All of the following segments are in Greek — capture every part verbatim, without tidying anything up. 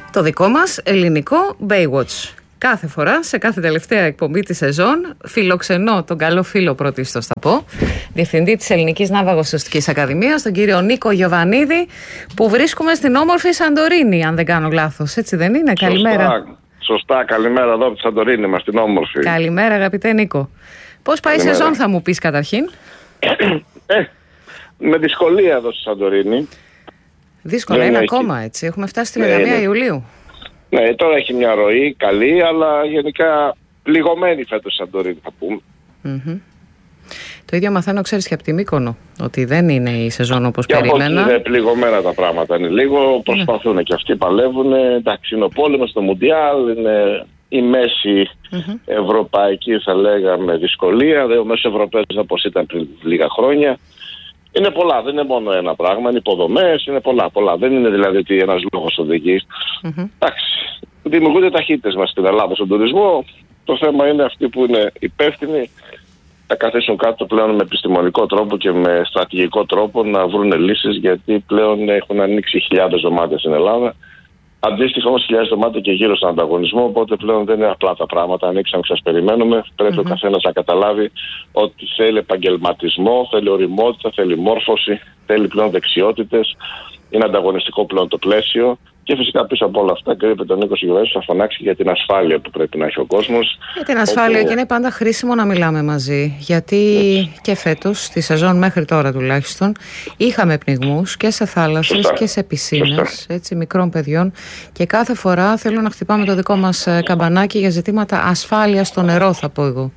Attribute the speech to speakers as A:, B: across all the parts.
A: Το δικό μας ελληνικό Baywatch. Κάθε φορά, σε κάθε τελευταία εκπομπή της σεζόν, φιλοξενώ τον καλό φίλο πρωτίστως θα πω, διευθυντή της Ελληνικής Ναυαγοσωστικής Ακαδημίας, τον κύριο Νίκο Γιοβανίδη, που βρίσκουμε στην όμορφη Σαντορίνη, αν δεν κάνω λάθος. Έτσι δεν είναι?
B: Σωστά,
A: καλημέρα.
B: Σωστά, καλημέρα εδώ από τη Σαντορίνη μας, την όμορφη.
A: Καλημέρα, αγαπητέ Νίκο. Πώς πάει η σεζόν, θα μου πεις καταρχήν?
B: ε, με δυσκολία εδώ στη Σαντορίνη.
A: Δύσκολα είναι έχει... ακόμα, έτσι. Έχουμε φτάσει στην τριάντα μία ναι, Ιουλίου.
B: Ναι, τώρα έχει μια ροή καλή, αλλά γενικά πληγωμένη φέτος η Σαντορίνη, θα πούμε.
A: Mm-hmm. Το ίδιο μαθαίνω, ξέρεις, και από τη Μύκονο, ότι δεν είναι η σεζόν όπως
B: και
A: περίμενα.
B: Είναι πληγωμένα τα πράγματα. Είναι λίγο, προσπαθούν mm. και αυτοί παλεύουν. Εντάξει, είναι ο πόλεμος στο Μουντιάλ, είναι η μέση mm-hmm. ευρωπαϊκή, θα λέγαμε, δυσκολία. Ο μέσος Ευρωπαίος όπως ήταν πριν λίγα χρόνια. Είναι πολλά, δεν είναι μόνο ένα πράγμα, είναι υποδομές, είναι πολλά, πολλά. Δεν είναι δηλαδή ότι ένας λόγος οδηγεί. Mm-hmm. Εντάξει, δημιουργούνται ταχύτητες μας στην Ελλάδα στον τουρισμό. Το θέμα είναι αυτοί που είναι υπεύθυνοι να καθίσουν κάτω πλέον με επιστημονικό τρόπο και με στρατηγικό τρόπο να βρουν λύσεις, γιατί πλέον έχουν ανοίξει χιλιάδες δωμάτια στην Ελλάδα. Αντίστοιχα όμως χιλιάδες δωμάτια και γύρω στον ανταγωνισμό, οπότε πλέον δεν είναι απλά τα πράγματα. Ανοίξαμε, σας περιμένουμε. Πρέπει mm-hmm. ο καθένας να καταλάβει ότι θέλει επαγγελματισμό, θέλει ωριμότητα, θέλει μόρφωση, θέλει πλέον δεξιότητες. Είναι ανταγωνιστικό πλέον το πλαίσιο. Και φυσικά πίσω από όλα αυτά, και είπε τον Νίκο Γιοβανίδη, θα φωνάξει για την ασφάλεια που πρέπει να έχει ο κόσμος. Για την ασφάλεια, όπου... και είναι πάντα χρήσιμο να μιλάμε μαζί. Γιατί έτσι. Και φέτος, στη σεζόν μέχρι τώρα τουλάχιστον, είχαμε πνιγμούς και σε θάλασσες Σωστά. Και σε πισίνες έτσι, μικρών παιδιών. Και κάθε φορά θέλω να χτυπάμε το δικό μας καμπανάκι για ζητήματα ασφάλειας στο νερό, θα πω εγώ.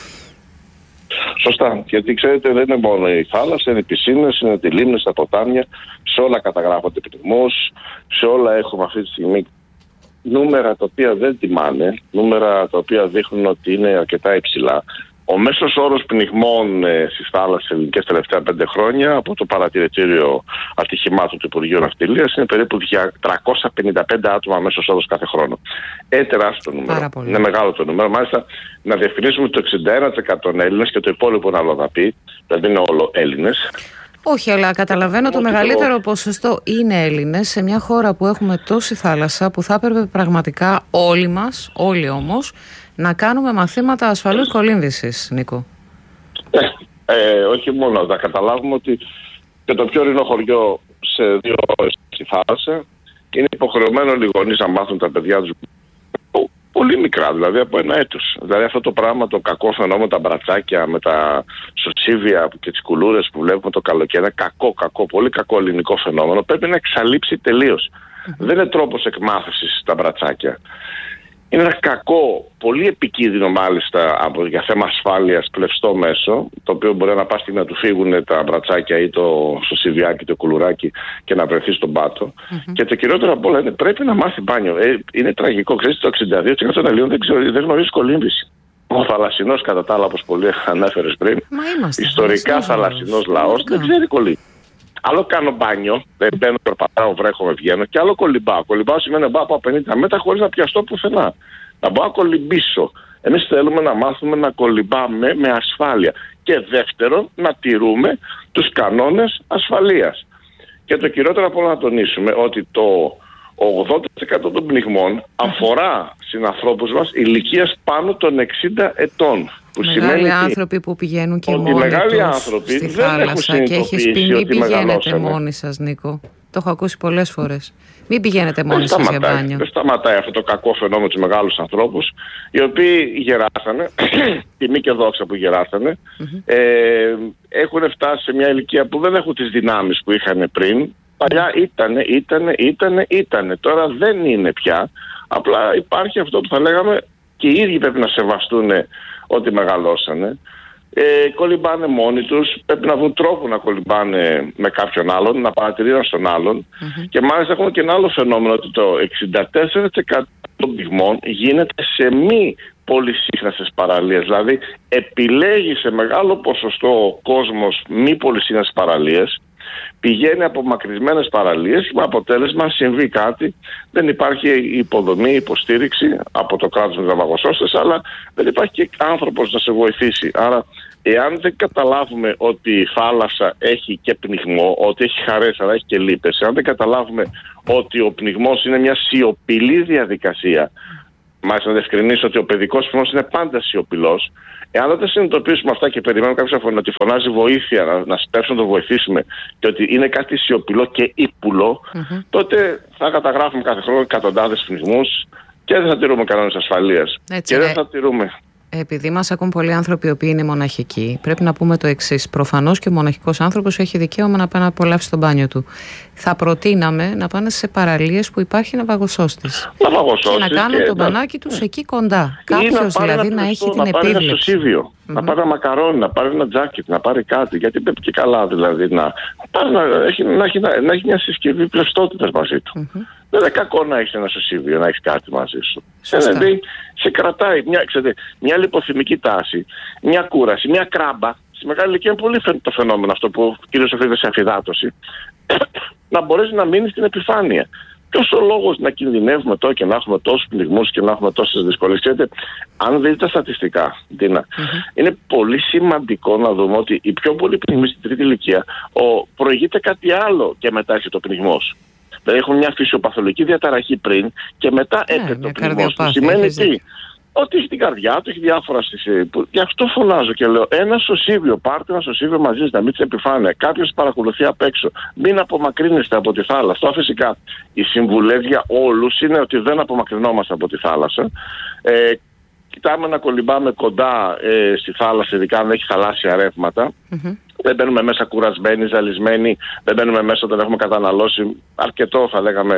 B: Σωστά, γιατί ξέρετε δεν είναι μόνο η θάλασσα, είναι οι πισίνες, είναι οι λίμνες, τα ποτάμια, σε όλα καταγράφονται πνιγμούς, σε όλα έχουμε αυτή τη στιγμή νούμερα τα οποία δεν τιμάνε, νούμερα τα οποία δείχνουν ότι είναι αρκετά υψηλά. Ο μέσος όρος πνιγμών ε, στις θάλασσες ελληνικές τελευταία πέντε χρόνια από το παρατηρητήριο ατυχημάτων του Υπουργείου Ναυτιλίας είναι περίπου τριακόσια πενήντα πέντε άτομα μέσος όρος κάθε χρόνο. Ε, τεράστιο νούμερο. Είναι μεγάλο το νούμερο. Μάλιστα, να διευκρινίσουμε το εξήντα ένα τοις εκατό είναι Έλληνες και το υπόλοιπο είναι αλλοδαποί, δηλαδή είναι όλο Έλληνες.
A: Όχι, αλλά καταλαβαίνω το μεγαλύτερο ποσοστό είναι Έλληνες σε μια χώρα που έχουμε τόση θάλασσα, που θα έπρεπε πραγματικά όλοι μας, όλοι όμως, να κάνουμε μαθήματα ασφαλούς κολύμβησης, Νίκο.
B: Ε, ε, όχι μόνο, να καταλάβουμε ότι και το πιο ορεινό χωριό σε δύο ώρες στη θάλασσα είναι υποχρεωμένο οι γονείς να μάθουν τα παιδιά τους πολύ μικρά, δηλαδή από ένα έτος. Δηλαδή αυτό το πράγμα, το κακό φαινόμενο, τα μπρατσάκια με τα σωσίβια και τις κουλούρες που βλέπουμε το καλοκαίρι, κακό, κακό, πολύ κακό ελληνικό φαινόμενο, πρέπει να εξαλείψει τελείως. Mm-hmm. Δεν είναι τρόπος εκμάθησης τα μπρατσάκια. Είναι ένα κακό, πολύ επικίνδυνο μάλιστα από, για θέμα ασφάλειας πλευστό μέσο, το οποίο μπορεί να πας και να του φύγουν τα μπρατσάκια ή το σωσιβιάκι, το κουλουράκι και να βρεθεί στον πάτο. Mm-hmm. Και το κυριότερο από όλα είναι πρέπει να μάθει μπάνιο. Ε, είναι τραγικό. Ξέρετε, το εξήντα δύο τοις εκατό των Ελλήνων δεν, δεν γνωρίζει κολύμβηση. Ο θαλασσινός, κατά τα άλλα, όπως πολύ ανέφερες πριν, ιστορικά θαλασσινός λαός δεν ξέρει κολύμβηση. Άλλο κάνω μπάνιο, δεν μπαίνω, περπατάω, βρέχομαι, βγαίνω, και άλλο κολυμπάω. Κολυμπάω σημαίνει να πάω από πενήντα μέτρα χωρίς να πιαστώ πουθενά. Να πάω να κολυμπήσω. Εμείς θέλουμε να μάθουμε να κολυμπάμε με ασφάλεια. Και δεύτερον, να τηρούμε τους κανόνες ασφαλείας. Και το κυριότερο από όλα να τονίσουμε ότι το ογδόντα τοις εκατό των πνιγμών αφορά συνανθρώπους μας ηλικίας πάνω των εξήντα ετών. Που
A: μεγάλοι άνθρωποι που πηγαίνουν και μόνοι τους στη θάλασσα και έχεις πει μην πηγαίνετε μόνοι σας, Νίκο. Το έχω ακούσει πολλές φορές. Μην πηγαίνετε μόνοι σας για μπάνιο.
B: Δεν σταματάει αυτό το κακό φαινόμενο τους μεγάλους ανθρώπους, οι οποίοι γεράσανε, τιμή και δόξα που γεράσανε, mm-hmm. ε, έχουν φτάσει σε μια ηλικία που δεν έχουν τις δυνάμεις που είχαν πριν. Παλιά ήτανε, ήτανε, ήτανε, ήτανε. Τώρα δεν είναι πια. Απλά υπάρχει αυτό που θα λέγαμε και οι ίδιοι πρέπει να σεβαστούν ότι μεγαλώσανε. Ε, κολυμπάνε μόνοι τους, πρέπει να βρουν τρόπο να κολυμπάνε με κάποιον άλλον, να παρατηρήσουν στον άλλον. Mm-hmm. Και μάλιστα έχουμε και ένα άλλο φαινόμενο, ότι το εξήντα τέσσερα τοις εκατό των πυγμών γίνεται σε μη πολυσύχναστες παραλίες. Δηλαδή επιλέγει σε μεγάλο ποσοστό ο κόσμος μη πολυσύχναστες παραλίες, πηγαίνει από μακρισμένες παραλίες με αποτέλεσμα συμβεί κάτι, δεν υπάρχει υποδομή, υποστήριξη από το κράτος με ναυαγοσώστες, αλλά δεν υπάρχει και άνθρωπος να σε βοηθήσει. Άρα Εάν δεν καταλάβουμε ότι η θάλασσα έχει και πνιγμό, ότι έχει χαρές αλλά έχει και λύπες, εάν δεν καταλάβουμε ότι ο πνιγμός είναι μια σιωπηλή διαδικασία, μάλιστα να διευκρινίσω ότι ο παιδικός πνιγμός είναι πάντα σιωπηλός, εάν δεν τα συνειδητοποιήσουμε αυτά και περιμένουμε κάποιος να τη φωνάζει βοήθεια, να, να σπεύσουμε να το βοηθήσουμε και ότι είναι κάτι σιωπηλό και ύπουλο, mm-hmm. τότε θα καταγράφουμε κάθε χρόνο εκατοντάδες πνιγμούς και δεν θα τηρούμε κανόνες ασφαλείας.
A: Έτσι,
B: και δεν
A: ε...
B: θα τηρούμε.
A: Επειδή μας ακούν πολλοί άνθρωποι οι οποίοι είναι μοναχικοί, πρέπει να πούμε το εξής. Προφανώς και ο μοναχικός άνθρωπος έχει δικαίωμα να πάει να απολαύσει το μπάνιο του. Θα προτείναμε να πάνε σε παραλίες που υπάρχει ναυαγοσώστης.
B: Και
A: να κάνουν
B: και
A: το
B: να...
A: μπανάκι τους εκεί κοντά. Κάποιος δηλαδή να, να έχει την
B: να
A: επίβλεψη.
B: Να πάρει ένα σωσίβιο, mm-hmm. να πάρει ένα μακαρόνι, να πάρει ένα τζάκετ, να πάρει κάτι. Γιατί πρέπει και καλά δηλαδή να, να, έχει, να, έχει, να, να έχει μια συσκευή πλευστότητας μαζί του. Mm-hmm. Δεν είναι κακό να έχει ένα σωσίβιο, να έχει κάτι μαζί σου. Δηλαδή σε κρατάει μια, ξέρετε, μια λιποθυμική τάση, μια κούραση, μια κράμπα. Στη μεγάλη ηλικία είναι πολύ το φαινόμενο αυτό που κυρίως οφείλεται σε αφυδάτωση. Να μπορέσει να μείνει στην επιφάνεια. Ποιος ο λόγος να κινδυνεύουμε τώρα και να έχουμε τόσους πνιγμούς και να έχουμε τόσες δυσκολίες? Ξέρετε, αν δείτε τα στατιστικά, Ντίνα, mm-hmm. είναι πολύ σημαντικό να δούμε ότι οι πιο πολλοί πνιγμοί στην τρίτη ηλικία ο, προηγείται κάτι άλλο και μετά έχει το πνιγμός. Δηλαδή έχουν μια φυσιοπαθολογική διαταραχή πριν και μετά yeah, έρχεται το πνιγμός. Σημαίνει τι? Ότι έχει την καρδιά του, έχει διάφορα στοιχεία. Γι' αυτό φωνάζω και λέω: ένα σωσίβιο, πάρτε ένα σωσίβιο μαζί σας, να μην την επιφάνεια. Κάποιος παρακολουθεί απ' έξω. Μην απομακρύνεστε από τη θάλασσα. Αυτό φυσικά οι συμβουλές για όλους είναι ότι δεν απομακρυνόμαστε από τη θάλασσα. Ε, κοιτάμε να κολυμπάμε κοντά ε, στη θάλασσα, ειδικά αν έχει θαλάσσια ρεύματα. Mm-hmm. Δεν μπαίνουμε μέσα κουρασμένοι, ζαλισμένοι, δεν μπαίνουμε μέσα όταν έχουμε καταναλώσει αρκετό, θα λέγαμε,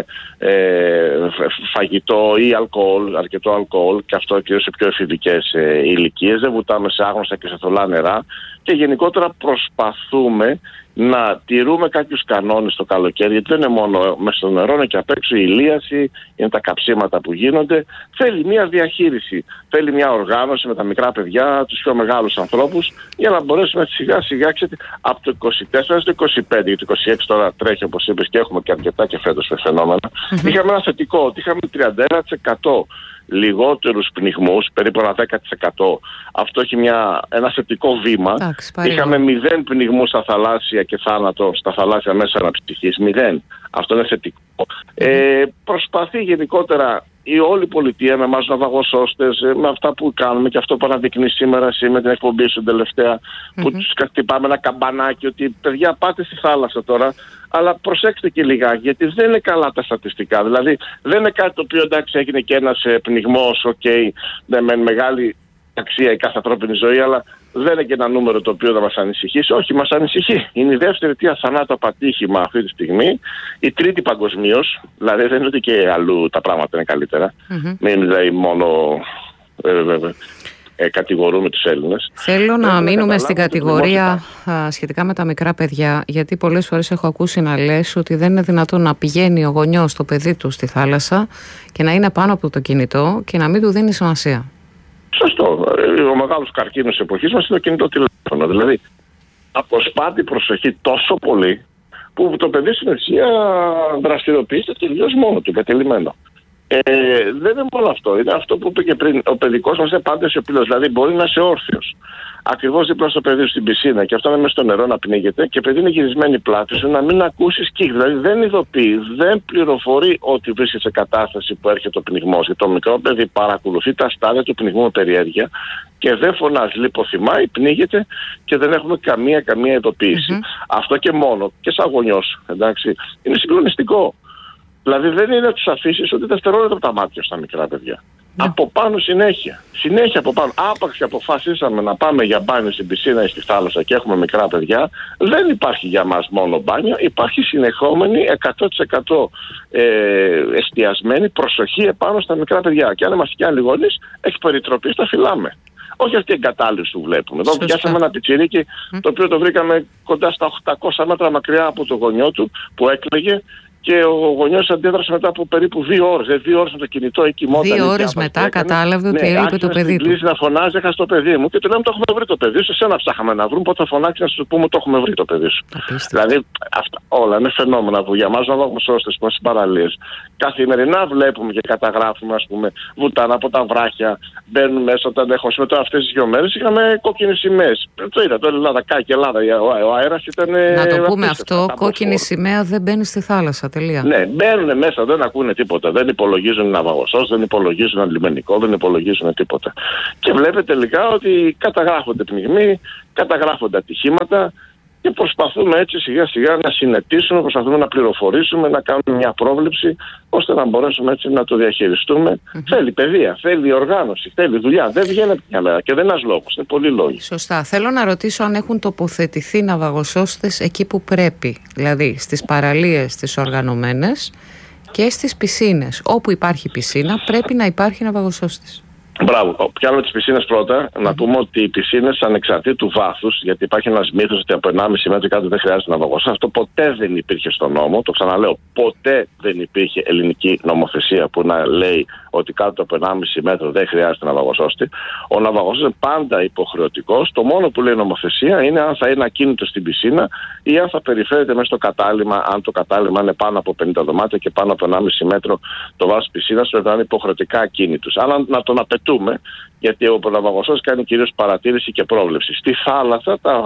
B: ε, φαγητό ή αλκοόλ, αρκετό αλκοόλ, και αυτό κυρίως σε πιο εφηβικές ε, ηλικίες. Δεν βουτάμε σε άγνωστα και σε θολά νερά και γενικότερα προσπαθούμε να τηρούμε κάποιους κανόνες το καλοκαίρι, γιατί δεν είναι μόνο μέσα στο νερό, είναι και απ' έξω η ηλίαση, είναι τα καψίματα που γίνονται. Θέλει μια διαχείριση, θέλει μια οργάνωση με τα μικρά παιδιά, τους πιο μεγάλους ανθρώπους, για να μπορέσουμε σιγά σιγά, ξέρετε, από το είκοσι τέσσερα στο είκοσι πέντε, γιατί το είκοσι έξι τώρα τρέχει όπως είπες και έχουμε και αρκετά και φέτος με φαινόμενα. Mm-hmm. Είχαμε ένα θετικό, ότι είχαμε τριάντα ένα τοις εκατό λιγότερους πνιγμούς, περίπου ένα δέκα τοις εκατό. Αυτό έχει μια, ένα θετικό βήμα. Άξι, είχαμε μηδέν πνιγμούς στα θαλάσσια και θάνατο στα θαλάσσια μέσα αναψυχής. Μηδέν. Αυτό είναι θετικό. Mm-hmm. Ε, προσπαθεί γενικότερα η όλη πολιτεία με εμάς ναυαγοσώστες, με αυτά που κάνουμε και αυτό που αναδεικνύει σήμερα εσύ με την εκπομπή σου τελευταία, mm-hmm. που τους χτυπάμε ένα καμπανάκι ότι παιδιά πάτε στη θάλασσα τώρα, αλλά προσέξτε και λιγάκι, γιατί δεν είναι καλά τα στατιστικά. Δηλαδή δεν είναι κάτι το οποίο εντάξει έγινε και ένας πνιγμός, οκ, okay, ναι, με μεγάλη αξία η κάθε ανθρώπινη ζωή, αλλά δεν είναι και ένα νούμερο το οποίο θα μας ανησυχήσει. Όχι, μας ανησυχεί. Είναι η δεύτερη αιτία θανάτου από ατύχημα αυτή τη στιγμή, η τρίτη παγκοσμίως, δηλαδή δεν είναι ότι και αλλού τα πράγματα είναι καλύτερα. Mm-hmm. Μην δηλαδή μόνο ε, ε, ε, ε, κατηγορούμε τους Έλληνες.
A: Θέλω να μείνουμε στην κατηγορία α, σχετικά με τα μικρά παιδιά, γιατί πολλές φορές έχω ακούσει να λες ότι δεν είναι δυνατόν να πηγαίνει ο γονιός το παιδί του στη θάλασσα και να είναι πάνω από το κινητό και να μην του δίνει σημασία.
B: Σωστό. Ο μεγάλος καρκίνος της εποχής μας είναι το κινητό τηλέφωνο. Δηλαδή, αποσπά την προσοχή τόσο πολύ που το παιδί στην ουσία δραστηριοποιείται τελείως μόνο του, εγκατελειμμένο. Ε, δεν είναι μόνο αυτό. Είναι αυτό που είπε και πριν. Ο παιδικός μας είναι πάντα σιωπηλός. Δηλαδή, μπορεί να είσαι όρθιος. Ακριβώς δίπλα στο παιδί σου στην πισίνα και αυτό είναι μέσα στο νερό να πνίγεται και επειδή είναι γυρισμένη πλάτη σου να μην ακούσεις κύχ. Δηλαδή δεν ειδοποιεί, δεν πληροφορεί ότι βρίσκεται σε κατάσταση που έρχεται ο πνιγμός. Γιατί το μικρό παιδί παρακολουθεί τα στάδια του πνιγμού με περιέργεια και δεν φωνάζει, λιποθυμάει, πνίγεται και δεν έχουμε καμία καμία ειδοποίηση. Mm-hmm. Αυτό και μόνο και σαν γονιός, εντάξει, είναι συγκλονιστικό. Δηλαδή δεν είναι να τους αφήσεις ούτε δευτερόλεπτα από τα μάτια στα μικρά παιδιά. Yeah. Από πάνω συνέχεια. Συνέχεια από πάνω. Άπαξ και αποφασίσαμε να πάμε για μπάνιο στην πισίνα ή στη θάλασσα και έχουμε μικρά παιδιά. Δεν υπάρχει για μας μόνο μπάνιο. Υπάρχει συνεχόμενη εκατό τοις εκατό ε, εστιασμένη προσοχή επάνω στα μικρά παιδιά. Και αν είμαστε κι άλλοι γονείς, έχει περιτροπή, τα φυλάμε. Όχι αυτή η εγκατάλειψη που βλέπουμε. Εδώ πιάσαμε ένα πιτσιρίκι mm. το οποίο το βρήκαμε κοντά στα οκτακόσια μέτρα μακριά από το γονιό του που έκλαιγε. Και ο γονιός αντέδρασε μετά από περίπου δύο ώρες. Δηλαδή, δύο ώρες με το κινητό, εκεί κοιμόταν.
A: Δύο ώρες μετά κατάλαβε ότι
B: ναι,
A: έλειπε το παιδί του.
B: Να φωνάζει, έχασε το παιδί μου. Και του λέμε: το έχουμε βρει το παιδί σου. Εσένα ψάχαμε να βρούμε. Πότε θα φωνάξει να σου πούμε: το έχουμε βρει το παιδί σου.
A: Απίστευτο.
B: Δηλαδή, αυτά όλα είναι φαινόμενα που για μας ναυαγοσώστες που στις παραλίες καθημερινά βλέπουμε και καταγράφουμε, ας πούμε, βουτάνε από τα βράχια, μπαίνουν μέσα. Όταν έχω συμμετώ αυτές τις δύο μέρες, είχαμε κόκκινες σημαίες. Το είδα, το Ελλάδα, κάκι Ελλάδα. Ο αέρας ήταν.
A: Να το πούμε αυτό: κόκκινη σημαία δεν μπαίνει στη θάλασσα. Τελεία.
B: Ναι, μπαίνουν μέσα, δεν ακούνε τίποτα. Δεν υπολογίζουν ναυαγοσώστες, δεν υπολογίζουν αντιλημενικό, δεν υπολογίζουν τίποτα. Και βλέπετε τελικά ότι καταγράφονται πνιγμοί, καταγράφονται ατυχήματα και προσπαθούμε έτσι σιγά σιγά να συνετίσουμε, προσπαθούμε να πληροφορήσουμε, να κάνουμε μια πρόβλεψη ώστε να μπορέσουμε έτσι να το διαχειριστούμε. Mm-hmm. Θέλει παιδεία, θέλει οργάνωση, θέλει δουλειά. Δεν βγαίνει από μια μέρα και δεν είναι ένας λόγος, είναι πολλοί λόγοι.
A: Σωστά. Θέλω να ρωτήσω αν έχουν τοποθετηθεί ναυαγοσώστες εκεί που πρέπει, δηλαδή στις παραλίες τις οργανωμένες και στις πισίνες. Όπου υπάρχει πισίνα πρέπει να υπάρχει ναυαγοσώστης.
B: Μπράβο. Πιάνω τις πισίνες πρώτα. Mm-hmm. Να πούμε ότι οι πισίνες ανεξαρτήτου βάθους, γιατί υπάρχει ένας μύθος ότι από ενάμιση μέτρο κάτω δεν χρειάζεται ναυαγοσώστης. Αυτό ποτέ δεν υπήρχε στον νόμο. Το ξαναλέω, ποτέ δεν υπήρχε ελληνική νομοθεσία που να λέει ότι κάτω από ενάμιση μέτρο δεν χρειάζεται ναυαγοσώστη. Ο ναυαγοσώστης είναι πάντα υποχρεωτικός. Το μόνο που λέει η νομοθεσία είναι αν θα είναι ακίνητο στην πισίνα ή αν θα περιφέρεται μέσα στο κατάλημα. Αν το κατάλημα είναι πάνω από πενήντα δωμάτια και πάνω από ενάμιση μέτρο το βάθος πισίνας, πρέπει να είναι υποχρεωτικά ακίνητος. Αλλά να τον απαιτούμε, γιατί ο ναυαγοσώστης κάνει κυρίως παρατήρηση και πρόβλεψη. Στη θάλασσα τα...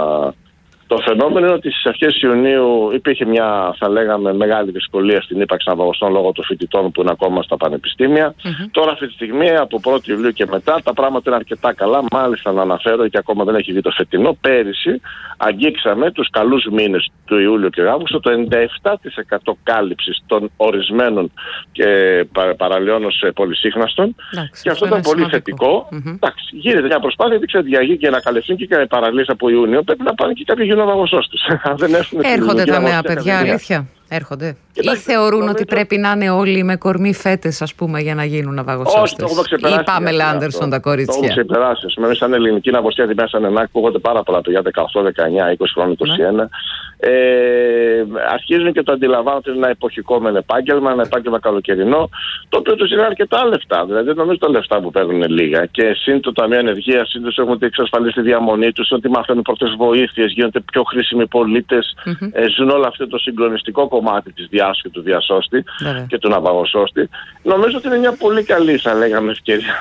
B: το φαινόμενο είναι ότι στις αρχές Ιουνίου υπήρχε μια, θα λέγαμε, μεγάλη δυσκολία στην ύπαρξη ναυαγοστών λόγω των φοιτητών που είναι ακόμα στα πανεπιστήμια. Mm-hmm. Τώρα αυτή τη στιγμή, από πρώτη Ιουλίου και μετά, τα πράγματα είναι αρκετά καλά. Μάλιστα να αναφέρω, και ακόμα δεν έχει δει το φετινό, πέρυσι αγγίξαμε τους καλούς μήνες του Ιούλιο και Αύγουστο το ενενήντα επτά τοις εκατό κάλυψης των ορισμένων και παραλιών ως πολυσύχναστων.
A: Άξι,
B: και αυτό ήταν πολύ σημαντικό. θετικό. Mm-hmm. Εντάξει, γίνεται μια προσπάθεια, γιατί ξέρετε, για να καλυφθούν και οι παραλίες από Ιούνιο πρέπει να πάνε και κάποιοι ναυαγοσώστες.
A: Έρχονται τα νέα παιδιά, αλήθεια. Έρχονται. Κοιτάξτε, ή θεωρούν νομίζω... ότι πρέπει να είναι όλοι με κορμί φέτες, ας πούμε, για να γίνουν ναυαγοσώστες. Ή πάμε Λάντερσον τα κορίτσια.
B: Το έχω ξεπεράσει. Εμείς σαν ελληνική ναυαγοσία τη μέσα ΕΝΑΚ ακούγονται πάρα πολλά παιδιά, δεκαοκτώ, δεκαεννιά, είκοσι χρόνια, είκοσι ένα. Ναι. Ε, αρχίζουν και το αντιλαμβάνονται ένα εποχικό μεν επάγγελμα, ένα επάγγελμα καλοκαιρινό, το οποίο τους είναι αρκετά λεφτά. Δηλαδή δεν νομίζω τα λεφτά που παίρνουν λίγα. Και σύν το Ταμείο Ενεργείας, σύν τους έχουν εξασφαλίσει τη διαμονή τους, ότι μαθαίνουν πρώτες βοήθειες, γίνονται πιο χρήσιμοι πολίτες, mm-hmm. ε, ζουν όλο αυτό το συγκλονιστικό κομμάτι της διάσωσης και του διασώστη yeah. και του ναυαγοσώστη. Νομίζω ότι είναι μια πολύ καλή, θα λέγαμε, ευκαιρία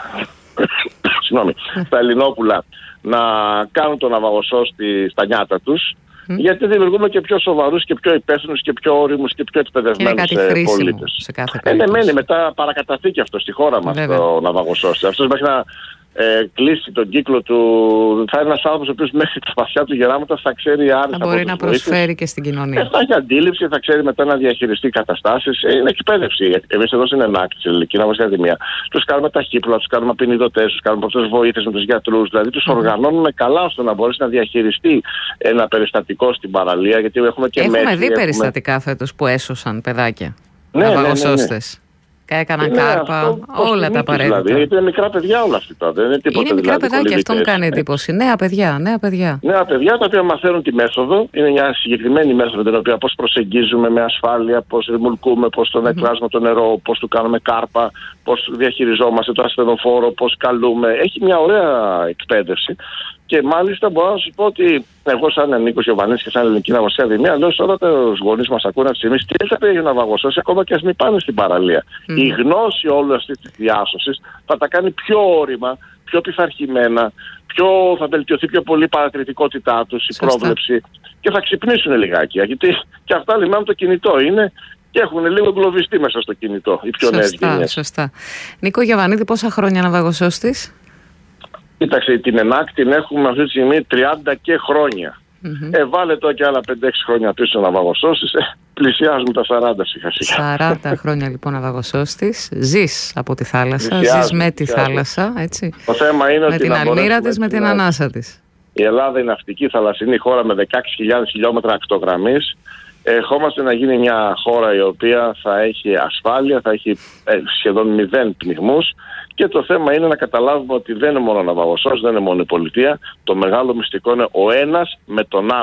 B: συγγνώμη, στα Ελληνόπουλα να κάνουν τον ναυαγοσώστη στα νιάτα τους. Mm. Γιατί δημιουργούμε και πιο σοβαρούς και πιο υπεύθυνους και πιο όριμους και πιο εκπαιδευμένους πολίτες.
A: Σε κάθε
B: ε, ναι, μένει μετά παρακαταθήκη αυτό στη χώρα μας το ναυαγοσώστη. Αυτός μέχρι να ε, κλείσει τον κύκλο του, θα είναι ένας άνθρωπος ο οποίος μέχρι τα βαθιά του γεράματα θα ξέρει άριστα.
A: Θα μπορεί να προσφέρει βοήθειες. Και στην κοινωνία.
B: Ε, θα έχει αντίληψη, θα ξέρει μετά να διαχειριστεί καταστάσεις. Ε, είναι εκπαίδευση. Εμείς εδώ στην ΕΝΑΚ, στην Ελληνική Ναυαγοσία Ακαδημία, τους κάνουμε ταχύπλα, τους κάνουμε απεινιδωτές, τους κάνουμε πρώτες βοήθειες με τους γιατρούς. Δηλαδή τους mm. οργανώνουμε καλά ώστε να μπορέσει να διαχειριστεί ένα περιστατικό στην παραλία. Γιατί έχουμε και
A: Έχουμε
B: μέτρη,
A: δει έχουμε... περιστατικά φέτος που έσωσαν παιδάκια. Ναι, ναυαγοσώστες. Ναι, ναι, ναι. Έκαναν ναι, κάρπα, αυτό, όλα τα απαραίτητα.
B: Δηλαδή, είναι μικρά παιδιά όλα αυτά. Δεν είναι τίποτα,
A: είναι μικρά
B: δηλαδή,
A: παιδάκια, αυτό μου κάνει εντύπωση. Νέα παιδιά, νέα παιδιά.
B: Νέα παιδιά τα οποία μαθαίνουν τη μέθοδο. Είναι μια συγκεκριμένη μέθοδο την οποία πώς προσεγγίζουμε με ασφάλεια, πώς ρημουλκούμε, πώς τον εκβάζουμε mm-hmm. το νερό, πώς του κάνουμε κάρπα, πώς διαχειριζόμαστε το ασθενοφόρο, πώς καλούμε. Έχει μια ωραία εκπαίδευση. Και μάλιστα μπορώ να σου πω ότι εγώ, σαν Νίκος Ιωβανίδης και σαν Ελληνική Ναυαγοσία Ακαδημία, λέω σε όλα τους γονείς μας ακούνε αυτή τη στιγμή, τι θα πει για ναυαγοσώση, ακόμα και ας μην πάνε στην παραλία. Mm. Η γνώση όλη αυτή τη διάσωσης θα τα κάνει πιο όρημα, πιο πειθαρχημένα, πιο, θα βελτιωθεί πιο πολύ η παρατηρητικότητά τους, η πρόβλεψη και θα ξυπνήσουν λιγάκι. Γιατί και αυτά λιμάνουν το κινητό είναι. Και έχουν λίγο εγκλωβιστεί μέσα στο κινητό οι πιο νέες γενιές.
A: Σωστά. Νίκο Γιωβανίδη, πόσα χρόνια ναυαγοσώστης?
B: Κοίταξε, την ΕΝΑΚ την έχουμε αυτή τη στιγμή τριάντα και χρόνια. Mm-hmm. Ε, βάλε το και άλλα πέντε έξι χρόνια πίσω ναυαγοσώστης. Ε, πλησιάζουμε τα σαράντα σιγά σιγά.
A: σαράντα χρόνια λοιπόν ναυαγοσώστης. Ζεις από τη θάλασσα, ζεις με τη θάλασσα, έτσι.
B: Το θέμα είναι
A: με
B: ότι
A: την αλμύρα της, με την ανάσα της.
B: Η Ελλάδα είναι ναυτική θαλασσινή χώρα με δεκαέξι χιλιάδες χιλιόμετρα ακτογραμμής. Ερχόμαστε να γίνει μια χώρα η οποία θα έχει ασφάλεια, θα έχει ε, σχεδόν μηδέν πνιγμούς. Και το θέμα είναι να καταλάβουμε ότι δεν είναι μόνο ο ναυαγοσώστης, δεν είναι μόνο η πολιτεία. Το μεγάλο μυστικό είναι ο ένας με τον άλλον.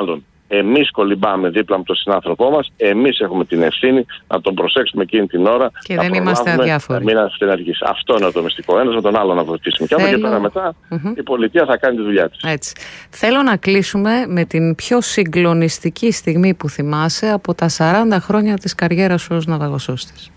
B: εμείς κολυμπάμε δίπλα με τον συνάνθρωπό μας, εμείς έχουμε την ευθύνη να τον προσέξουμε εκείνη την ώρα.
A: Και δεν είμαστε αδιάφοροι.
B: Να μην ασθενεργήσει. Αυτό είναι το μυστικό. Ένας με τον άλλο να βοηθήσουμε. Θέλω... Και από εκεί πέρα μετά mm-hmm. η πολιτεία θα κάνει τη δουλειά της.
A: Έτσι. Θέλω να κλείσουμε με την πιο συγκλονιστική στιγμή που θυμάσαι από τα σαράντα χρόνια της καριέρας σου ως ναυαγοσώστης.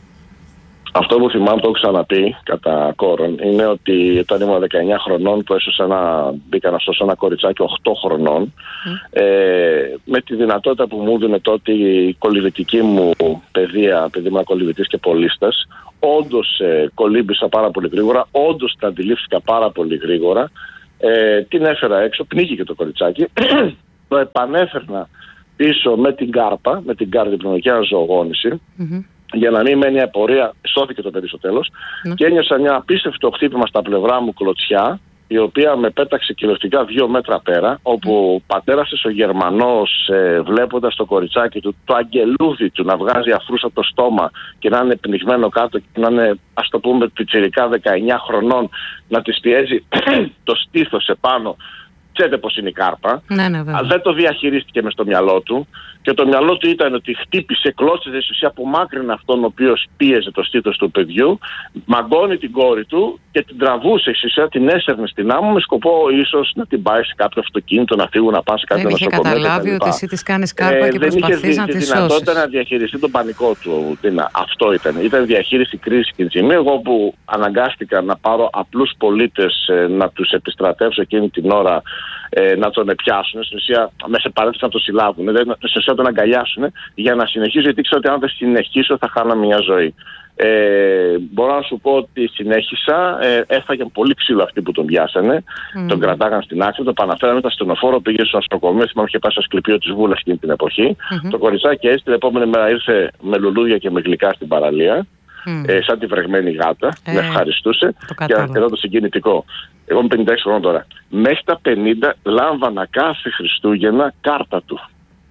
B: Αυτό που θυμάμαι, το έχω ξαναπεί κατά κόρον, είναι ότι όταν ήμουν δεκαεννιά χρονών που έσωσα ένα, μπήκα να σώσω ένα κοριτσάκι οκτώ χρονών mm. ε, με τη δυνατότητα που μου έδινε τότε η κολυβητική μου παιδεία, παιδί ήμουν κολυβητής και πολίστας, όντως ε, κολύμπησα πάρα πολύ γρήγορα, όντως τα αντιλήφθηκα πάρα πολύ γρήγορα, ε, την έφερα έξω, πνίγηκε το κοριτσάκι, το επανέφερνα πίσω με την κάρπα, με την καρδιοπνευματική αναζωογόνηση, mm-hmm. για να μην μένει η απορία, σώθηκε το παιδί στο τέλος mm. και ένιωσα μια απίστευτο χτύπημα στα πλευρά μου κλωτσιά, η οποία με πέταξε κυριολεκτικά δύο μέτρα πέρα, όπου ο πατέρας της ο Γερμανός, ε, βλέποντας το κοριτσάκι του, το αγγελούδι του να βγάζει αφρούς από το στόμα και να είναι πνιγμένο κάτω και να είναι, ας το πούμε, πιτσιρικά δεκαεννιά χρονών, να της πιέζει το στήθος επάνω. Ξέρετε πώς είναι η κάρπα.
A: Ναι, ναι,
B: αλλά δεν το διαχειρίστηκε μες στο μυαλό του. Και το μυαλό του ήταν ότι χτύπησε, κλώτσιζε στην ουσία, απομάκρυνε αυτόν ο οποίος πίεζε το στήθος του παιδιού, μαγκώνει την κόρη του και την τραβούσε στην ουσία, την έσερνε στην άμμο με σκοπό ίσως να την πάει σε κάποιο αυτοκίνητο, να φύγουν, να πάνε σε κάποιο νοσοκομείο.
A: Δεν είχε καταλάβει ότι εσύ της κάνεις κάρπα ε, και προσπαθείς να τη σώσεις.
B: Δεν είχε τη δυνατότητα να διαχειριστεί τον πανικό του. Αυτό ήταν. Ήταν διαχείριση κρίσης κινδύνου. Εγώ που αναγκάστηκα να πάρω απλούς πολίτες, να τους επιστρατεύσω εκείνη την ώρα, Ε, να τον πιάσουν, στην ουσία μέσα σε παρένθεση να τον συλλάβουν, δηλαδή στην ουσία να τον αγκαλιάσουν για να συνεχίσω, γιατί ξέρω ότι αν δεν συνεχίσω θα χάνω μια ζωή. Ε, μπορώ να σου πω ότι συνέχισα, ε, έφαγε πολύ ξύλο αυτοί που τον πιάσανε, mm. τον κρατάγαν στην άκρη, τον παναφέρανε, ήταν στενοφόρο, πήγε στο νοσοκομείο, θυμάμαι είχε πάει στο Ασκληπείο της Βούλας εκείνη την εποχή. Mm-hmm. Το κοριτσάκι έτσι την επόμενη μέρα ήρθε με λουλούδια και με γλυκά στην παραλία. Mm. Ε, σαν τη βρεγμένη γάτα, ε, με ευχαριστούσε. Και εδώ το συγκινητικό. Εγώ είμαι πενήντα έξι χρόνων τώρα. Μέχρι τα πενήντα λάμβανα κάθε Χριστούγεννα κάρτα του.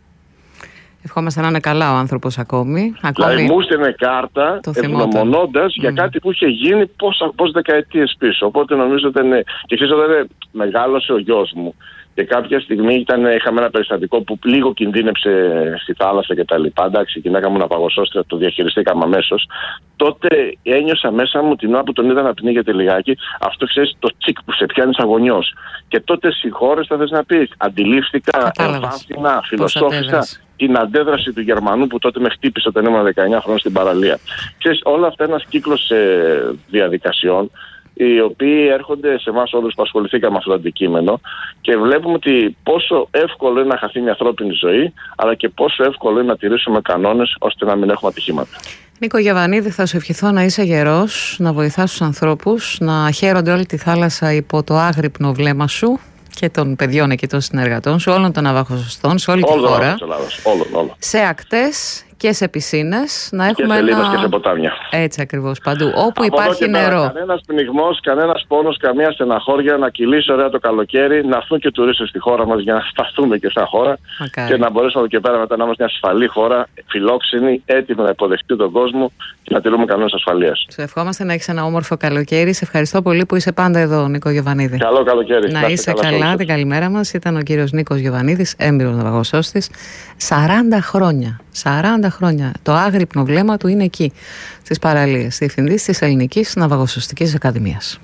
A: Ευχόμαστε να είναι καλά ο άνθρωπος ακόμη. ακόμη...
B: Δηλαδή μου στέλνε κάρτα ευγνωμονώντας mm. για κάτι που είχε γίνει πόσα, πόσα δεκαετίες πίσω. Οπότε νομίζω ότι είναι. Και ξέρεις, όταν μεγάλωσε ο γιος μου και κάποια στιγμή ήταν, είχαμε ένα περιστατικό που λίγο κινδύνεψε στη θάλασσα και τα λοιπά. Εντάξει, η γυναίκα μου ναυαγοσώστρια, το διαχειριστήκαμε αμέσως. Τότε ένιωσα μέσα μου την ώρα που τον είδα να πνίγεται λιγάκι, αυτό ξέρεις, το τσικ που σε πιάνει αγωνιός. Και τότε συγχώρεστα, θες να πεις, αντιλήφθηκα, εμφάνθηνα, φιλοσόφησα την αντέδραση του Γερμανού που τότε με χτύπησε όταν ήμουν δεκαεννιά χρόνια στην παραλία. Ξέρεις, όλα αυτά είναι ένας κύκλος ε, διαδικασιών, οι οποίοι έρχονται σε εμάς όλους που ασχοληθήκαμε με αυτό το αντικείμενο και βλέπουμε ότι πόσο εύκολο είναι να χαθεί μια ανθρώπινη ζωή, αλλά και πόσο εύκολο είναι να τηρήσουμε κανόνες ώστε να μην έχουμε ατυχήματα.
A: Νίκο Γιαβανίδη, θα σου ευχηθώ να είσαι γερός, να βοηθάς τους ανθρώπους, να χαίρονται όλη τη θάλασσα υπό το άγρυπνο βλέμμα σου και των παιδιών εκεί των συνεργατών σου, όλων των ναυαγοσωστών, σε όλη τη χώρα.
B: Όλων, όλων.
A: Σε ακτές και σε πισίνες, να έχουμε
B: και σε λίμνες
A: ένα...
B: και σε ποτάμια.
A: Έτσι ακριβώς, παντού. Όπου
B: από
A: υπάρχει νερό.
B: Κανένας πνιγμός, κανένας πόνος, καμία στεναχώρια, να κυλήσει ωραία το καλοκαίρι, να έρθουν και τουρίστες στη χώρα μας για να σταθούμε και σαν χώρα. Μακάρι. Και να μπορέσουμε από εκεί πέρα μετά να είμαστε μια ασφαλή χώρα, φιλόξενη, έτοιμη να υποδεχτεί τον κόσμο και να τηρούμε κανόνες ασφαλείας. Σου
A: ευχόμαστε να έχεις ένα όμορφο καλοκαίρι. Σε ευχαριστώ πολύ που είσαι πάντα εδώ, Νίκο Γιοβανίδη.
B: Καλό καλοκαίρι.
A: Να είσαι καλά. καλά. Την καλημέρα μας. Ήταν ο κύριος Νίκος Γιοβανίδης, έμπειρος ναυαγοσώστης. σαράντα χρόνια. σαράντα χρόνια. Το άγρυπνο βλέμμα του είναι εκεί, στις παραλίες. Διευθυντής της Ελληνικής Ναυαγοσωστικής Ακαδημίας.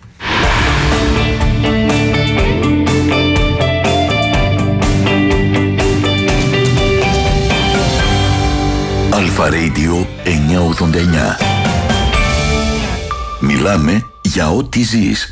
C: Αλφα Radio εννιακόσια ογδόντα εννιά. Μιλάμε για ό,τι ζεις.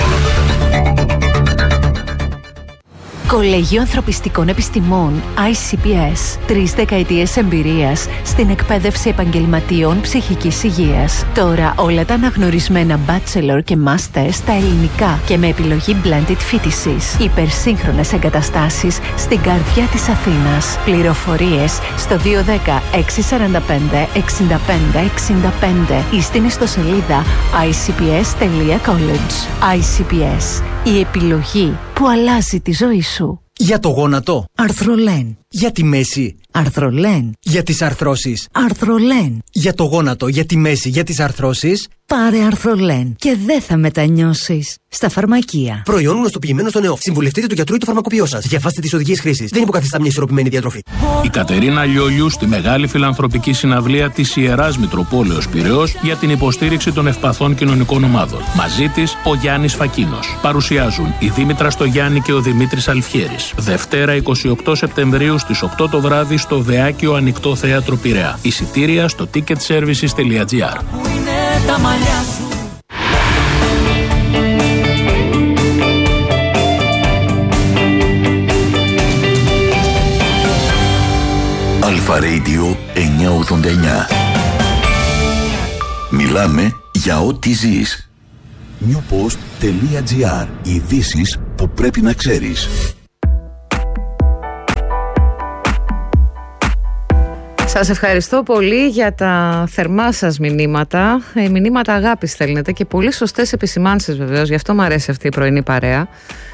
D: Κολέγιο Ανθρωπιστικών Επιστημών άι σι πι ες. Τρεις δεκαετίες εμπειρίας στην εκπαίδευση επαγγελματιών ψυχικής υγείας. Τώρα όλα τα αναγνωρισμένα bachelor και master στα ελληνικά και με επιλογή blended φοιτησης. Υπερσύγχρονες εγκαταστάσεις στην καρδιά της Αθήνας. Πληροφορίες στο δύο ένα μηδέν έξι τέσσερα πέντε έξι πέντε έξι πέντε ή στην ιστοσελίδα άι σι πι ες τελεία college. άι σι πι ες. Η επιλογή που αλλάζει τη ζωή σου.
E: Για το γόνατο, Αρθρολέν. Για τη μέση.
D: Αρθρολέν.
E: Για τις αρθρώσεις.
D: Αρθρολέν.
E: Για το γόνατο, για τη μέση, για τις αρθρώσεις.
D: Πάρε Αρθρολέν και δεν θα μετανιώσεις. Στα φαρμακεία.
E: Προϊόν γνωστοποιημένο στον ΕΟΦ. Συμβουλευτείτε του γιατρού ή του φαρμακοποιό σας. Διαβάστε τις οδηγίες χρήσης. Δεν υποκαθιστά μια ισορροπημένη διατροφή.
F: Η Κατερίνα Λιόλιου στη μεγάλη φιλανθρωπική συναυλία της Ιεράς Μητροπόλεως Πειραιώς για την υποστήριξη των ευπαθών κοινωνικών ομάδων. Μαζί της ο Γιάννης Φακίνος. Παρουσιάζουν η Δήμητρα Στογιάννη και ο Δημήτρης Αλφιέρης. Δευτέρα εικοστή ογδόη Σεπτεμβρίου στις οκτώ το βράδυ στο Δεάκιο Ανοιχτό Θέατρο Πειραιά. Εισιτήρια στο ticket services τελεία gr.
C: Αλφα Radio εννιακόσια ογδόντα εννιά. Μιλάμε για ό,τι ζεις. newpost.gr. Ειδήσεις που πρέπει να ξέρεις.
A: Σας ευχαριστώ πολύ για τα θερμά σας μηνύματα. Ε, μηνύματα αγάπης στέλνετε και πολύ σωστές επισημάνσεις βεβαίως. Γι' αυτό μου αρέσει αυτή η πρωινή παρέα.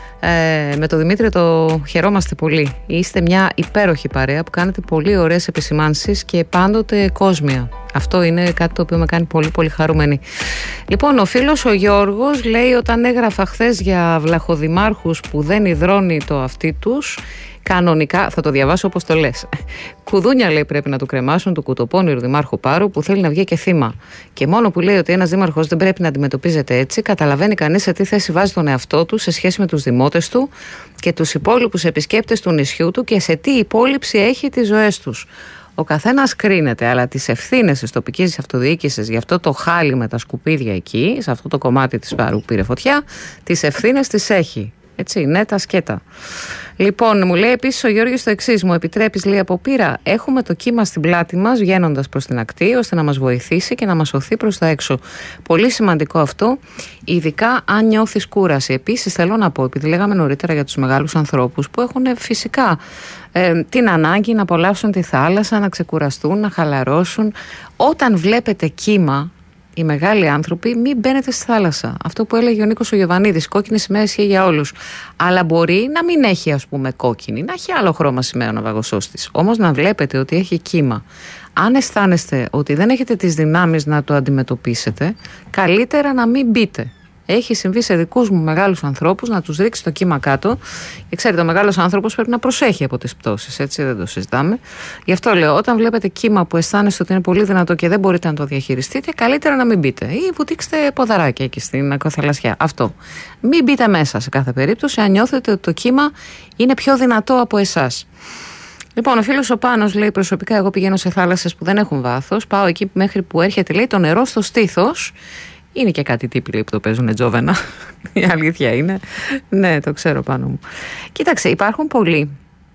A: Ε, με τον Δημήτρη το χαιρόμαστε πολύ. Είστε μια υπέροχη παρέα που κάνετε πολύ ωραίες επισημάνσεις και πάντοτε κόσμια. Αυτό είναι κάτι το οποίο με κάνει πολύ πολύ χαρούμενη. Λοιπόν, ο φίλος ο Γιώργος λέει, όταν έγραφα χθες για βλαχοδημάρχους που δεν υδρώνει το αυτί τους, κανονικά, θα το διαβάσω όπως το λες. Κουδούνια, λέει, πρέπει να του κρεμάσουν του κουτοπώνηρου δημάρχου Πάρου που θέλει να βγει και θύμα. Και μόνο που λέει ότι ένας δήμαρχος δεν πρέπει να αντιμετωπίζεται έτσι, καταλαβαίνει κανείς σε τι θέση βάζει τον εαυτό του σε σχέση με τους δημότες του και τους υπόλοιπους επισκέπτες του νησιού του και σε τι υπόλοιψη έχει τις ζωές τους. Ο καθένας κρίνεται, αλλά τις ευθύνες της τοπικής αυτοδιοίκησης για αυτό το χάλι με τα σκουπίδια εκεί, σε αυτό το κομμάτι της Πάρου που πήρε φωτιά, τις ευθύνες τις έχει. Έτσι, ναι, τα σκέτα. Λοιπόν, μου λέει επίσης ο Γιώργος το εξής. Μου επιτρέπεις, λέει, από πείρα. Έχουμε το κύμα στην πλάτη μας βγαίνοντας προς την ακτή, ώστε να μας βοηθήσει και να μας σωθεί προς τα έξω. Πολύ σημαντικό αυτό, ειδικά αν νιώθεις κούραση. Επίσης, θέλω να πω, επειδή λέγαμε νωρίτερα για τους μεγάλους ανθρώπους που έχουν φυσικά ε, την ανάγκη να απολαύσουν τη θάλασσα, να ξεκουραστούν, να χαλαρώσουν. Όταν βλέπετε κύμα, οι μεγάλοι άνθρωποι, μην μπαίνετε στη θάλασσα. Αυτό που έλεγε ο Νίκος ο Γιωβανίδης, κόκκινη σημαία ισχύει για όλους. Αλλά μπορεί να μην έχει, ας πούμε, κόκκινη, να έχει άλλο χρώμα σημαία ο ναυαγοσός της. Όμως να βλέπετε ότι έχει κύμα. Αν αισθάνεστε ότι δεν έχετε τις δυνάμεις να το αντιμετωπίσετε, καλύτερα να μην μπείτε. Έχει συμβεί σε δικούς μου μεγάλους ανθρώπους να τους ρίξει το κύμα κάτω. Και ξέρετε, ο μεγάλος άνθρωπος πρέπει να προσέχει από τις πτώσεις, έτσι δεν το συζητάμε. Γι' αυτό λέω, όταν βλέπετε κύμα που αισθάνεστε ότι είναι πολύ δυνατό και δεν μπορείτε να το διαχειριστείτε, καλύτερα να μην μπείτε. Ή βουτήξτε ποδαράκια εκεί στην ακροθαλασσιά. Αυτό. Μην μπείτε μέσα σε κάθε περίπτωση, αν νιώθετε ότι το κύμα είναι πιο δυνατό από εσάς. Λοιπόν, ο φίλος ο Πάνος λέει, προσωπικά εγώ πηγαίνω σε θάλασσες που δεν έχουν βάθος. Πάω εκεί μέχρι που έρχεται, λέει, το νερό στο στήθος. Είναι και κάτι τύποι, λέει, που το παίζουν τζόβενα. Η αλήθεια είναι. Ναι, το ξέρω πάνω μου. Κοίταξε, υπάρχουν πολλοί.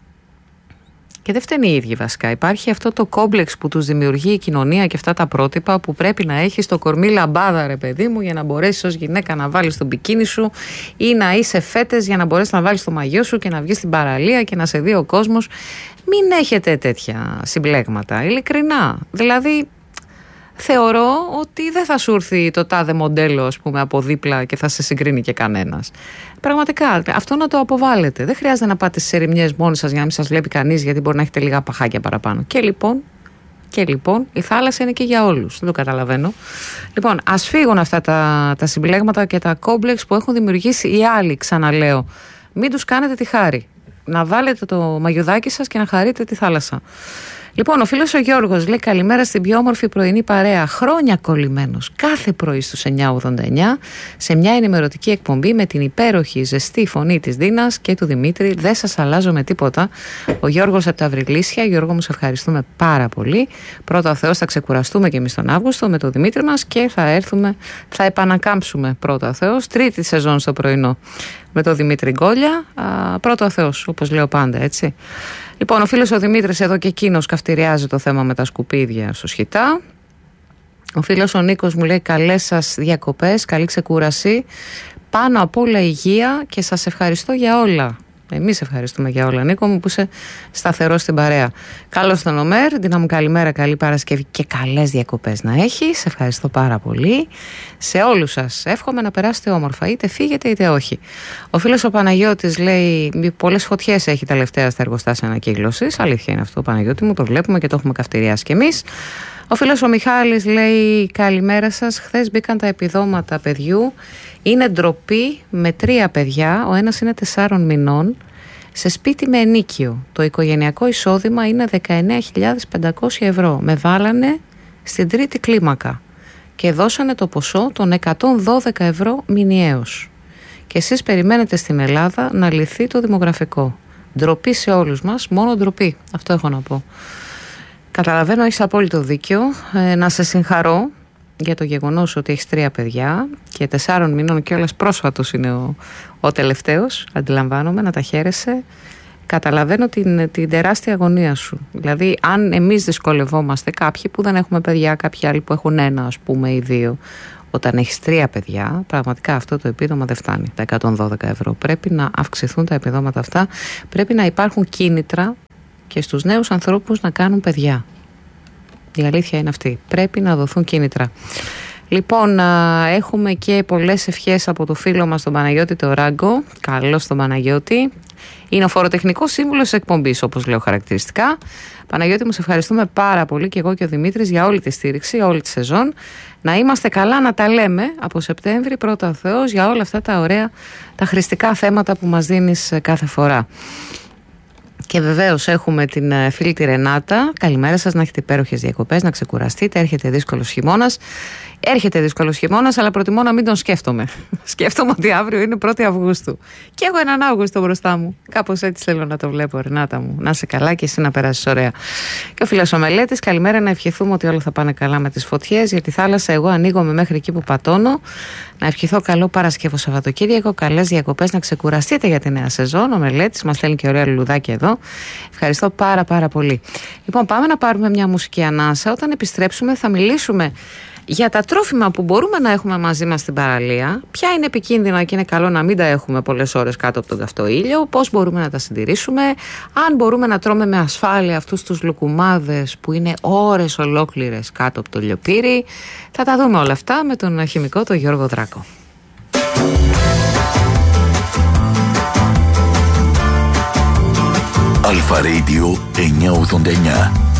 A: Και δεν φταίνει οι ίδιοι βασικά. Υπάρχει αυτό το κόμπλεξ που τους δημιουργεί η κοινωνία και αυτά τα πρότυπα που πρέπει να έχεις το κορμί λαμπάδα, ρε παιδί μου, για να μπορέσεις ως γυναίκα να βάλεις τον μπικίνι σου ή να είσαι φέτες για να μπορέσεις να βάλεις το μαγιό σου και να βγεις στην παραλία και να σε δει ο κόσμος. Μην έχετε τέτοια συμπλέγματα, ειλικρινά. Δηλαδή, θεωρώ ότι δεν θα σου έρθει το τάδε μοντέλο, ας πούμε, από δίπλα και θα σε συγκρίνει και κανένας. Πραγματικά, αυτό να το αποβάλλετε. Δεν χρειάζεται να πάτε στις ερημιές μόνοι σας για να μην σας βλέπει κανείς, γιατί μπορεί να έχετε λίγα παχάκια παραπάνω. Και λοιπόν, και λοιπόν, η θάλασσα είναι και για όλους. Δεν το καταλαβαίνω. Λοιπόν, ας φύγουν αυτά τα, τα συμπλέγματα και τα κόμπλεξ που έχουν δημιουργήσει οι άλλοι, ξαναλέω. Μην τους κάνετε τη χάρη. Να βάλετε το μαγιουδάκι σας και να χαρείτε τη θάλασσα. Λοιπόν, ο φίλος ο Γιώργος λέει, καλημέρα στην πιο όμορφη πρωινή παρέα. Χρόνια κολλημένος κάθε πρωί στους εννιακόσια ογδόντα εννιά σε μια ενημερωτική εκπομπή με την υπέροχη ζεστή φωνή της Δίνας και του Δημήτρη. Δεν σας αλλάζω με τίποτα. Ο Γιώργος από τα Αυριλίσια. Γιώργο μου, σε ευχαριστούμε πάρα πολύ. Πρώτα ο Θεός, θα ξεκουραστούμε και εμείς τον Αύγουστο με τον Δημήτρη μας και θα έρθουμε, θα επανακάμψουμε πρώτα ο Θεός. Τρίτη σεζόν στο πρωινό με τον Δημήτρη Γκόλια. Α, πρώτα ο Θεός, όπως λέω πάντα, έτσι. Λοιπόν, ο φίλος ο Δημήτρης εδώ και εκείνος καυτηριάζει το θέμα με τα σκουπίδια στο Σχητά. Ο φίλος ο Νίκος μου λέει, καλές σας διακοπές, καλή ξεκούραση. Πάνω απ' όλα υγεία και σας ευχαριστώ για όλα. Εμείς ευχαριστούμε για όλα, Νίκο μου, που είσαι σταθερός στην παρέα. Καλώς τον Ομέρ, Ντίνα μου, καλημέρα, καλή Παρασκευή και καλές διακοπές να έχεις. Ευχαριστώ πάρα πολύ. Σε όλους σας εύχομαι να περάσετε όμορφα, είτε φύγετε είτε όχι. Ο φίλος ο Παναγιώτης λέει: πολλές φωτιές έχει τελευταία στα εργοστάσια ανακύκλωσης. Αλήθεια είναι αυτό, Παναγιώτη μου, το βλέπουμε και το έχουμε καυτηριάσει κι εμείς. Ο φίλος ο Μιχάλης λέει: καλημέρα σας. Χθες μπήκαν τα επιδόματα παιδιού. Είναι ντροπή με τρία παιδιά. Ο ένας είναι τεσσάρων μηνών. Σε σπίτι με ενίκιο. Το οικογενειακό εισόδημα είναι δεκαεννέα χιλιάδες πεντακόσια ευρώ. Με βάλανε στην τρίτη κλίμακα και δώσανε το ποσό των εκατόν δώδεκα ευρώ μηνιαίως. Και εσείς περιμένετε στην Ελλάδα να λυθεί το δημογραφικό. Ντροπή σε όλους μας, μόνο ντροπή. Αυτό έχω να πω. Καταλαβαίνω, έχεις απόλυτο δίκιο. Ε, να σε συγχαρώ για το γεγονός ότι έχεις τρία παιδιά και τεσσάρων μηνών και όλας πρόσφατος είναι ο, ο τελευταίος. Αντιλαμβάνομαι, να τα χαίρεσαι. Καταλαβαίνω την, την τεράστια αγωνία σου. Δηλαδή, αν εμείς δυσκολευόμαστε, κάποιοι που δεν έχουμε παιδιά, κάποιοι άλλοι που έχουν ένα, ας πούμε, ή δύο, όταν έχεις τρία παιδιά, πραγματικά αυτό το επίδομα δεν φτάνει. Τα εκατόν δώδεκα ευρώ. Πρέπει να αυξηθούν τα επιδόματα αυτά. Πρέπει να υπάρχουν κίνητρα και στους νέους ανθρώπους να κάνουν παιδιά. Η αλήθεια είναι αυτή. Πρέπει να δοθούν κίνητρα. Λοιπόν, έχουμε και πολλές ευχές από το φίλο μας τον Παναγιώτη το Ράγκο. Καλώς τον Παναγιώτη. Είναι ο φοροτεχνικός σύμβουλος της εκπομπής, όπως λέω χαρακτηριστικά. Παναγιώτη μου, σε ευχαριστούμε πάρα πολύ και εγώ και ο Δημήτρης για όλη τη στήριξη, όλη τη σεζόν. Να είμαστε καλά, να τα λέμε από Σεπτέμβρη, πρώτα ο Θεός, για όλα αυτά τα ωραία, τα χρηστικά θέματα που μας δίνεις κάθε φορά. Και βεβαίως έχουμε την φίλη τη Ρενάτα. Καλημέρα σας, να έχετε υπέροχες διακοπές, να ξεκουραστείτε. Έρχεται δύσκολος χειμώνας. Έρχεται δύσκολος χειμώνας, αλλά προτιμώ να μην τον σκέφτομαι. Σκέφτομαι ότι αύριο είναι πρώτη Αυγούστου. Και έχω έναν Αύγουστο μπροστά μου. Κάπως έτσι θέλω να το βλέπω, Ρενάτα μου. Να είσαι καλά και εσύ να περάσεις ωραία. Και ο φίλος ο Μελέτης, καλημέρα, να ευχηθούμε ότι όλα θα πάνε καλά με τις φωτιές. Για τη θάλασσα, εγώ ανοίγομαι μέχρι εκεί που πατώνω. Να ευχηθώ καλό Παρασκευό Σαββατοκύριακο, καλές διακοπές, να ξεκουραστείτε για τη νέα σεζόν. Ο Μελέτης μας στέλνει και ωραία λουλουδάκια εδώ. Ευχαριστώ πάρα πάρα πολύ. Λοιπόν, πάμε να πάρουμε μια μουσική ανάσα. Όταν επιστρέψουμε θα μιλήσουμε για τα τρόφιμα που μπορούμε να έχουμε μαζί μας στην παραλία, ποια είναι επικίνδυνα και είναι καλό να μην τα έχουμε πολλές ώρες κάτω από τον καυτό ήλιο, πώς μπορούμε να τα συντηρήσουμε, αν μπορούμε να τρώμε με ασφάλεια αυτούς τους λουκουμάδες που είναι ώρες ολόκληρες κάτω από το λιοπύρι. Θα τα δούμε όλα αυτά με τον χημικό τον Γιώργο Δράκο.
C: Αλφα Radio εννιακόσια ογδόντα εννιά.